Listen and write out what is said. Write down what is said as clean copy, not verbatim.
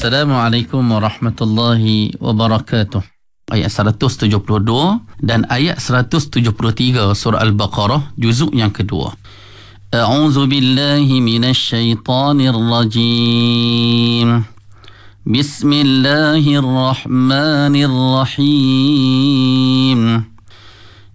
Assalamualaikum warahmatullahi wabarakatuh. Ayat 172 dan ayat 173 surah Al-Baqarah juzuk yang kedua. A'udzu billahi minasy syaithanir rajim. Bismillahirrahmanirrahim.